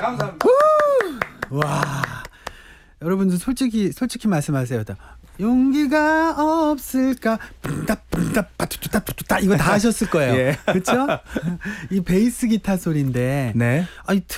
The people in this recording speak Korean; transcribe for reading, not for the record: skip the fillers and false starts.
감사합니다. 와, 여러분들 솔직히 말씀하세요. 용기가 없을까? 빠투투따 이거 다 하셨을 거예요. 예. 그렇죠? 이 베이스 기타 소리인데, 네. 아니